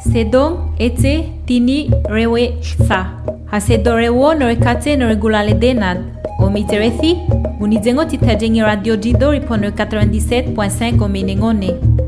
Sedong ete tini rewe sa. Hasedo rewo no rekate no regulale denad. O miterethi, unizengo titajengi radio jido ripono 97.5 o menengone.